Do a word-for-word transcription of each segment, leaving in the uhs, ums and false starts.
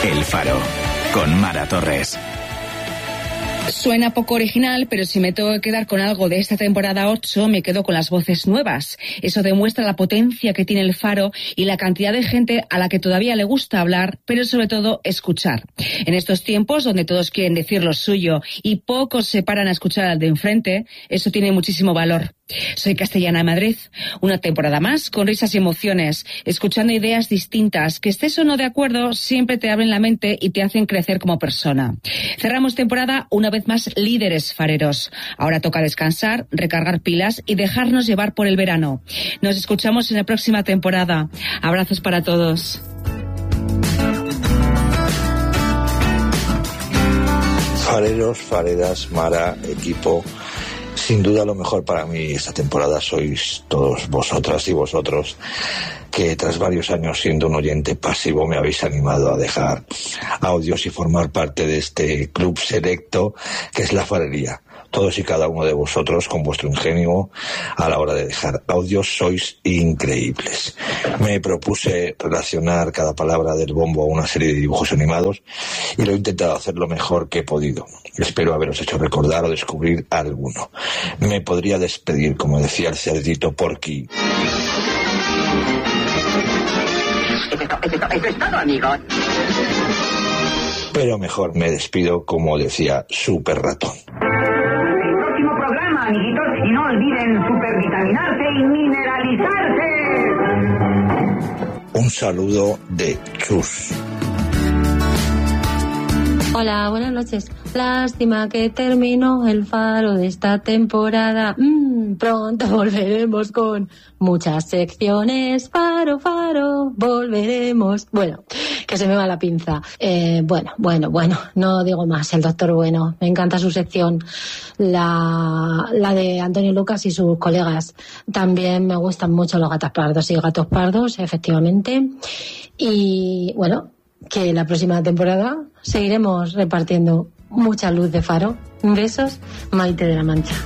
El Faro, con Mara Torres. Suena poco original, pero si me tengo que quedar con algo de esta temporada ocho, me quedo con las voces nuevas. Eso demuestra la potencia que tiene el Faro y la cantidad de gente a la que todavía le gusta hablar, pero sobre todo escuchar. En estos tiempos donde todos quieren decir lo suyo y pocos se paran a escuchar al de enfrente, eso tiene muchísimo valor. Soy Castellana de Madrid, una temporada más con risas y emociones, escuchando ideas distintas que estés o no de acuerdo siempre te abren la mente y te hacen crecer como persona. Cerramos temporada una vez más líderes fareros. Ahora toca descansar, recargar pilas y dejarnos llevar por el verano. Nos escuchamos en la próxima temporada. Abrazos para todos. Fareros, fareras, Mara, equipo. Sin duda lo mejor para mí esta temporada sois todos vosotras y vosotros, que tras varios años siendo un oyente pasivo me habéis animado a dejar audios y formar parte de este club selecto que es la farería. Todos y cada uno de vosotros, con vuestro ingenio a la hora de dejar audios, sois increíbles. Me propuse relacionar cada palabra del bombo a una serie de dibujos animados y lo he intentado hacer lo mejor que he podido. Espero haberos hecho recordar o descubrir alguno. Me podría despedir, como decía el cerdito Porky. Eso es todo, amigos. Pero mejor me despido, como decía Super Ratón. Programa, amiguitos, y no olviden supervitaminarse y mineralizarse. Un saludo de Chus. Hola, buenas noches. Lástima que terminó el Faro de esta temporada. Mm, pronto volveremos con muchas secciones. Faro, Faro, volveremos. Bueno, que se me va la pinza. Eh, bueno, bueno, bueno, no digo más. El Doctor Bueno, me encanta su sección. La, la de Antonio Lucas y sus colegas. También me gustan mucho los gatos pardos y gatos pardos, efectivamente. Y bueno, que la próxima temporada seguiremos repartiendo mucha luz de Faro. Besos, Maite de la Mancha.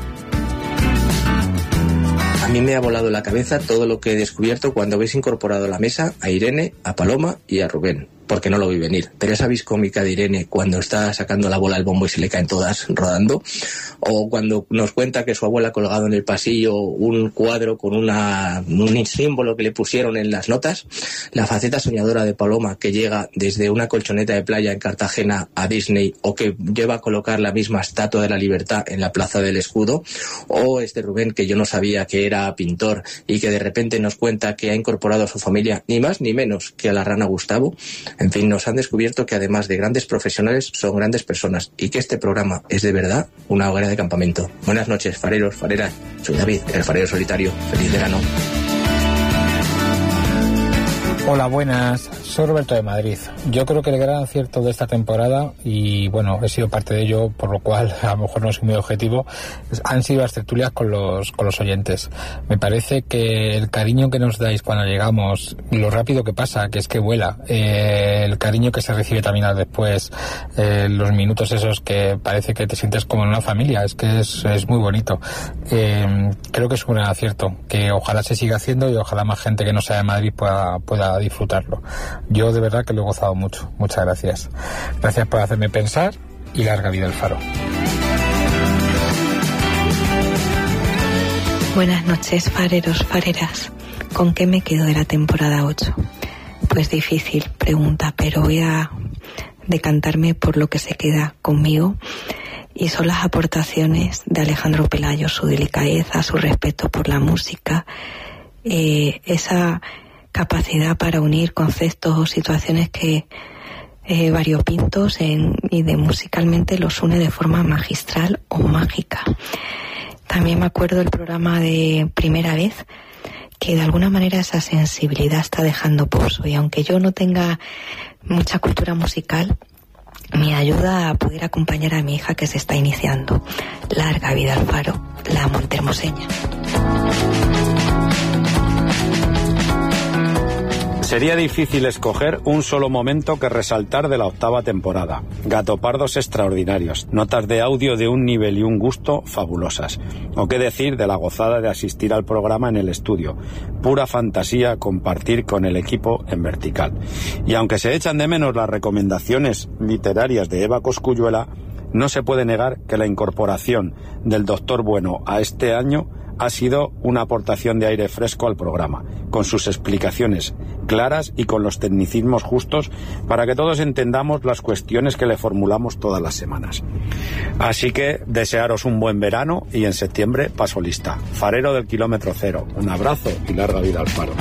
A mí me ha volado la cabeza todo lo que he descubierto cuando habéis incorporado a la mesa a Irene, a Paloma y a Rubén, porque no lo vi venir. Pero esa vis cómica de Irene cuando está sacando la bola al bombo y se le caen todas rodando, o cuando nos cuenta que su abuela ha colgado en el pasillo un cuadro con una, un símbolo que le pusieron en las notas, la faceta soñadora de Paloma que llega desde una colchoneta de playa en Cartagena a Disney, o que lleva a colocar la misma estatua de la libertad en la Plaza del Escudo, o este Rubén que yo no sabía que era pintor y que de repente nos cuenta que ha incorporado a su familia ni más ni menos que a la rana Gustavo. En fin, nos han descubierto que además de grandes profesionales son grandes personas y que este programa es de verdad una hoguera de campamento. Buenas noches, fareros, fareras. Soy David, el farero solitario. Feliz verano. Hola, buenas. Soy Roberto de Madrid. Yo creo que el gran acierto de esta temporada, y bueno, he sido parte de ello, por lo cual a lo mejor no soy muy objetivo, han sido las tertulias con los con los oyentes. Me parece que el cariño que nos dais cuando llegamos, lo rápido que pasa, que es que vuela, eh, el cariño que se recibe también al después, eh, los minutos esos que parece que te sientes como en una familia, es que es, es muy bonito. Eh, creo que es un gran acierto, que ojalá se siga haciendo y ojalá más gente que no sea de Madrid pueda, pueda disfrutarlo. Yo de verdad que lo he gozado mucho. Muchas gracias. Gracias por hacerme pensar y larga vida el Faro. Buenas noches, fareros, fareras. ¿Con qué me quedo de la temporada ocho? Pues difícil pregunta, pero voy a decantarme por lo que se queda conmigo, y son las aportaciones de Alejandro Pelayo, su delicadeza, su respeto por la música, eh, esa capacidad para unir conceptos o situaciones que eh, variopintos en, y de musicalmente los une de forma magistral o mágica. También me acuerdo del programa de Primera Vez, que de alguna manera esa sensibilidad está dejando pozo, y aunque yo no tenga mucha cultura musical, me ayuda a poder acompañar a mi hija que se está iniciando. Larga vida al Faro, la montermoseña. Sería difícil escoger un solo momento que resaltar de la octava temporada. Gatopardos extraordinarios, notas de audio de un nivel y un gusto fabulosas. O qué decir de la gozada de asistir al programa en el estudio. Pura fantasía compartir con el equipo en vertical. Y aunque se echan de menos las recomendaciones literarias de Eva Cosculluela, no se puede negar que la incorporación del Doctor Bueno a este año ha sido una aportación de aire fresco al programa, con sus explicaciones claras y con los tecnicismos justos para que todos entendamos las cuestiones que le formulamos todas las semanas. Así que desearos un buen verano y en septiembre paso lista. Farero del kilómetro cero. Un abrazo y larga vida al Faro.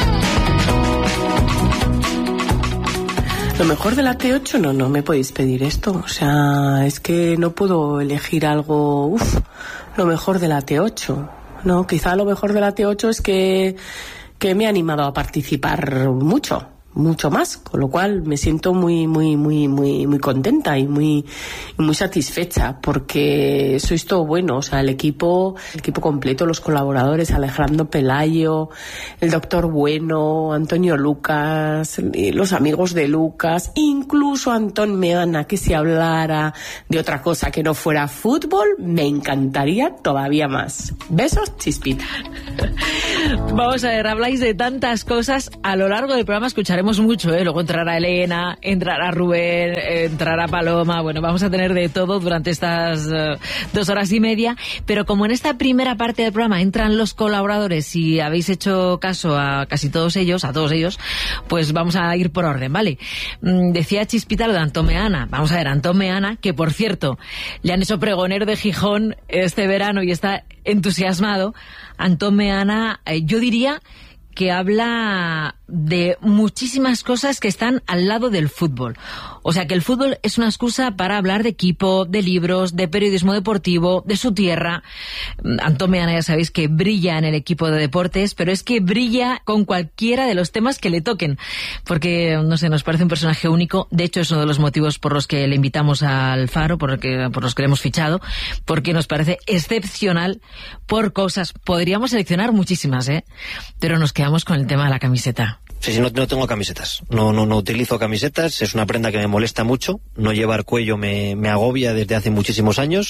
Lo mejor de la T ocho, no, no me podéis pedir esto. O sea, es que no puedo elegir algo, uff, lo mejor de la T ocho. No, quizá lo mejor de la T ocho es que, que me ha animado a participar mucho, mucho más, con lo cual me siento muy, muy, muy, muy, muy contenta y muy, muy satisfecha, porque sois todo bueno, o sea, el equipo, el equipo completo, los colaboradores, Alejandro Pelayo, el Doctor Bueno, Antonio Lucas, los amigos de Lucas, incluso Antón Meana, que si hablara de otra cosa que no fuera fútbol, me encantaría todavía más. Besos, Chispita. Vamos a ver, habláis de tantas cosas, a lo largo del programa escucharemos mucho, ¿eh? Luego entrará Elena, entrará Rubén, entrará Paloma, bueno, vamos a tener de todo durante estas uh, dos horas y media, pero como en esta primera parte del programa entran los colaboradores y habéis hecho caso a casi todos ellos, a todos ellos, pues vamos a ir por orden, ¿vale? Mm, decía Chispita lo de Antón Meana, vamos a ver, Antón Meana, que por cierto, le han hecho pregonero de Gijón este verano y está entusiasmado. Antón Meana, eh, yo diría que habla de muchísimas cosas que están al lado del fútbol. O sea que el fútbol es una excusa para hablar de equipo, de libros, de periodismo deportivo, de su tierra. Antón Meana, ya sabéis que brilla en el equipo de deportes, pero es que brilla con cualquiera de los temas que le toquen, porque, no sé, nos parece un personaje único. De hecho, es uno de los motivos por los que le invitamos al Faro, por, el que, por los que le hemos fichado, porque nos parece excepcional por cosas. Podríamos seleccionar muchísimas, ¿eh? Pero nos quedamos con el tema de la camiseta. Sí, sí, no, no tengo camisetas, no, no, no utilizo camisetas, es una prenda que me molesta mucho, no llevar cuello me, me agobia desde hace muchísimos años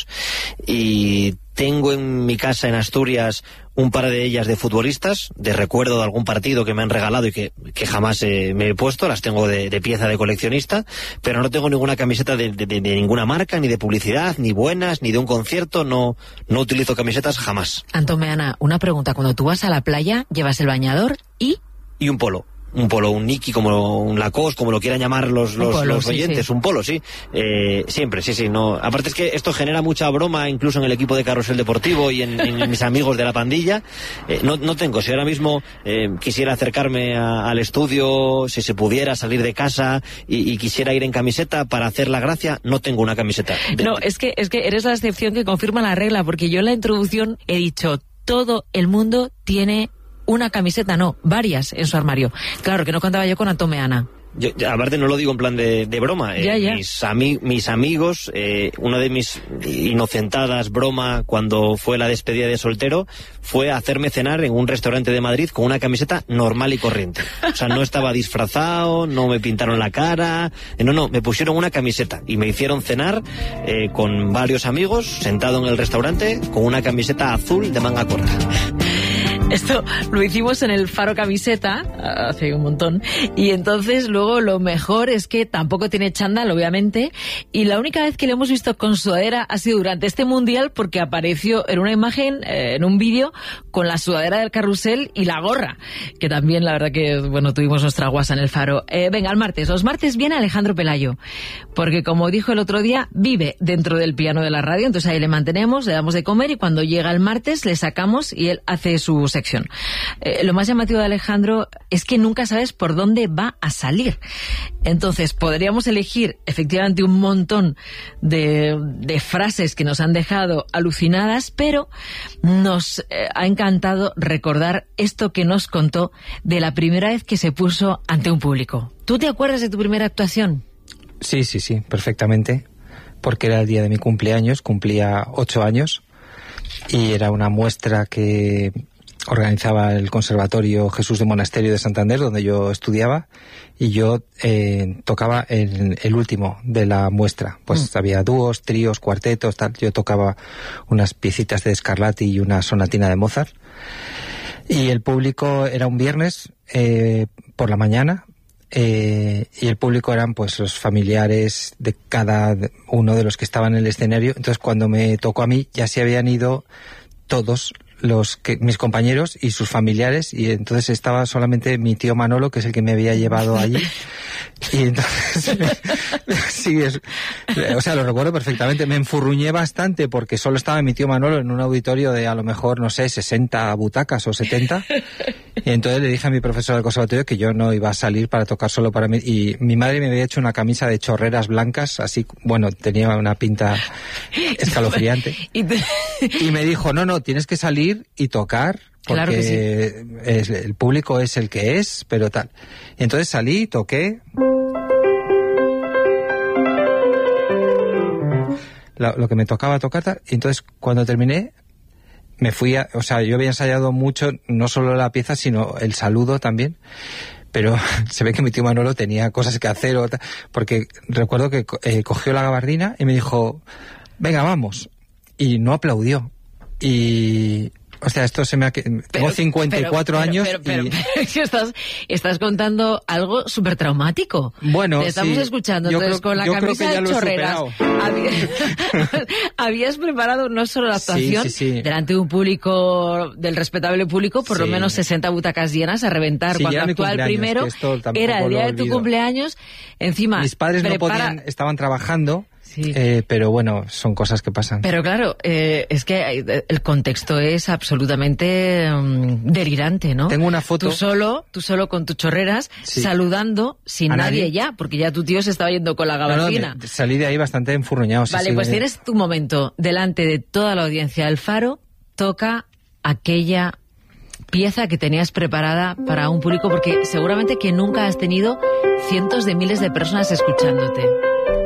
y tengo en mi casa en Asturias un par de ellas de futbolistas, de recuerdo de algún partido que me han regalado y que, que jamás eh, me he puesto, las tengo de, de pieza de coleccionista, pero no tengo ninguna camiseta de, de, de, de ninguna marca, ni de publicidad, ni buenas, ni de un concierto, no, no utilizo camisetas jamás. Antón Meana, una pregunta, cuando tú vas a la playa, ¿llevas el bañador y...? Y un polo. Un polo, un Nike, como un Lacoste, como lo quieran llamar los, los, polo, los oyentes, sí, sí. Un polo, sí. Eh, siempre, sí, sí. No. Aparte es que esto genera mucha broma, incluso en el equipo de Carrusel Deportivo y en, en mis amigos de la pandilla. Eh, no, no tengo, si ahora mismo eh, quisiera acercarme a, al estudio, si se pudiera salir de casa y, y quisiera ir en camiseta para hacer la gracia, no tengo una camiseta. No, es que, es que eres la excepción que confirma la regla, porque yo en la introducción he dicho, todo el mundo tiene una camiseta, no, varias en su armario. Claro, que no contaba yo con Antón Meana. Yo, aparte no lo digo en plan de, de broma. Ya, eh, ya. Mis, ami mis amigos, eh, una de mis inocentadas broma cuando fue la despedida de soltero fue hacerme cenar en un restaurante de Madrid con una camiseta normal y corriente. O sea, no estaba disfrazado, no me pintaron la cara, eh, no, no, me pusieron una camiseta y me hicieron cenar eh, con varios amigos, sentado en el restaurante, con una camiseta azul de manga corta. Esto lo hicimos en el Faro Camiseta hace un montón y entonces luego lo mejor es que tampoco tiene chándal, obviamente, y la única vez que lo hemos visto con sudadera ha sido durante este mundial porque apareció en una imagen, eh, en un vídeo con la sudadera del Carrusel y la gorra, que también la verdad que, bueno, tuvimos nuestra guasa en el Faro. Eh, venga, el martes. Los martes viene Alejandro Pelayo, porque como dijo el otro día, vive dentro del piano de la radio, entonces ahí le mantenemos, le damos de comer y cuando llega el martes le sacamos y él hace su sección. Eh, lo más llamativo de Alejandro es que nunca sabes por dónde va a salir. Entonces podríamos elegir efectivamente un montón de, de frases que nos han dejado alucinadas, pero nos eh, ha encantado recordar esto que nos contó de la primera vez que se puso ante un público. ¿Tú te acuerdas de tu primera actuación? Sí, sí, sí, perfectamente, porque era el día de mi cumpleaños, cumplía ocho años y era una muestra que organizaba el Conservatorio Jesús de Monasterio de Santander, donde yo estudiaba, y yo eh, tocaba el, el último de la muestra. Pues mm. había dúos, tríos, cuartetos, tal. Yo tocaba unas piecitas de Scarlatti y una sonatina de Mozart. Y el público era un viernes eh, por la mañana, eh, y el público eran pues los familiares de cada uno de los que estaban en el escenario. Entonces cuando me tocó a mí ya se habían ido todos los que mis compañeros y sus familiares, y entonces estaba solamente mi tío Manolo, que es el que me había llevado allí. Y entonces sí, es, o sea, lo recuerdo perfectamente. Me enfurruñé bastante porque solo estaba mi tío Manolo en un auditorio de a lo mejor, no sé, sesenta butacas o setenta, y entonces le dije a mi profesor del conservatorio que yo no iba a salir para tocar solo para mí, y mi madre me había hecho una camisa de chorreras blancas, así, bueno, tenía una pinta escalofriante, y me dijo, no, no, tienes que salir y tocar, porque claro que sí. es, el público es el que es, pero tal. Y entonces salí, toqué lo, lo que me tocaba tocar, tal, y entonces cuando terminé me fui a, o sea, yo había ensayado mucho, no solo la pieza, sino el saludo también, pero se ve que mi tío Manolo tenía cosas que hacer, o tal, porque recuerdo que eh, cogió la gabardina y me dijo, venga, vamos, y no aplaudió. Y, o sea, esto se me ha... Tengo pero, cincuenta y cuatro pero, años pero, pero, y... pero, pero estás, estás contando algo súper traumático. Bueno, te estamos sí, escuchando, yo entonces creo, con la yo camisa creo que de chorreras. Habías, habías preparado no solo la actuación, sí, sí, sí. delante de un público, del respetable público, por sí. lo menos sesenta butacas llenas a reventar. Sí, Cuando actúa el primero, era el día de tu olvido. cumpleaños. Encima, mis padres prepara... no podían, estaban trabajando. Sí. Eh, pero bueno, son cosas que pasan. Pero claro, eh, es que el contexto es absolutamente um, delirante, ¿no? Tengo una foto. Tú solo, tú solo con tus chorreras, sí. saludando sin nadie, nadie ya, porque ya tu tío se estaba yendo con la gabardina. No, no, salí de ahí bastante enfurruñado. Sí, vale, sí, pues me... tienes tu momento delante de toda la audiencia del Faro, toca aquella pieza que tenías preparada para un público, porque seguramente que nunca has tenido cientos de miles de personas escuchándote.